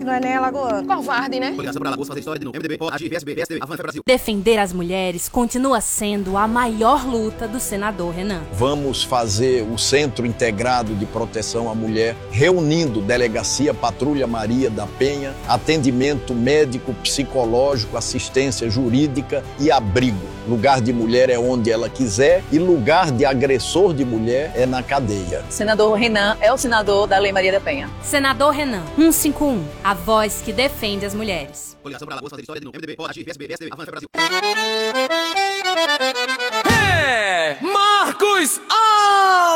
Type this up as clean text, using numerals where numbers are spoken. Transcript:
que nós nem é alagoano. Covarde, né? Coligação por Alagoas fazer história de novo. MDB, PSB, PSDB, Avança Brasil. Defender as mulheres continua sendo a maior luta do senador Renan. Vamos fazer o Centro Integrado de Proteção à Mulher, reunindo Delegacia Patrulha Maria da Penha, atendimento médico, psicológico, assistência jurídica e abrigo. Lugar de mulher é onde ela quiser e lugar de agressor de mulher é na cadeia. Senador Renan é o senador da Lei Maria da Penha. Senador Renan, 151, a voz que defende as mulheres. Coligação por Alagoas fazer história de novo. MDB, PSB, PSDB, Avança Brasil. É Marcos